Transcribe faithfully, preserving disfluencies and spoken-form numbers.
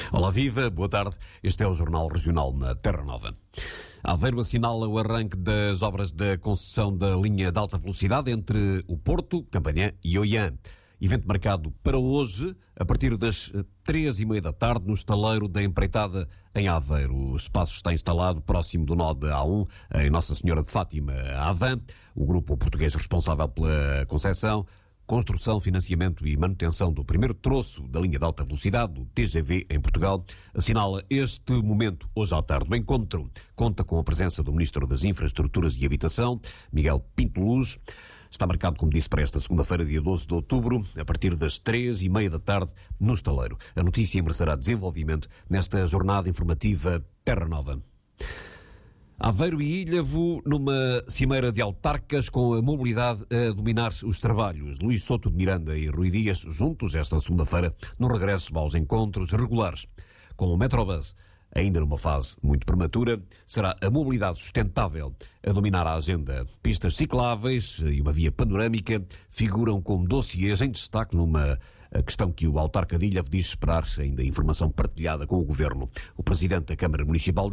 Olá, viva, boa tarde. Este é o Jornal Regional na Terra Nova. Aveiro assinala o arranque das obras da concessão da linha de alta velocidade entre o Porto, Campanhã e Oiã. Evento marcado para hoje, a partir das três e meia da tarde, no estaleiro da empreitada em Aveiro. O espaço está instalado próximo do nó de A um, em Nossa Senhora de Fátima, Avan. O grupo português responsável pela concessão, construção, financiamento e manutenção do primeiro troço da linha de alta velocidade, do T G V, em Portugal, assinala este momento hoje à tarde. O encontro conta com a presença do Ministro das Infraestruturas e Habitação, Miguel Pinto Luz. Está marcado, como disse, para esta segunda-feira, dia doze de outubro, a partir das três e meia da tarde, no estaleiro. A notícia merecerá desenvolvimento nesta jornada informativa Terra Nova. Aveiro e Ilhavo, numa cimeira de autarcas com a mobilidade a dominar os trabalhos. Luís Souto de Miranda e Rui Dias juntos esta segunda-feira no regresso aos encontros regulares. Com o Metrobus ainda numa fase muito prematura, será a mobilidade sustentável a dominar a agenda. Pistas cicláveis e uma via panorâmica figuram como dossiês em destaque numa questão que o autarca de Ilhavo diz esperar ainda informação partilhada com o Governo. O Presidente da Câmara Municipal de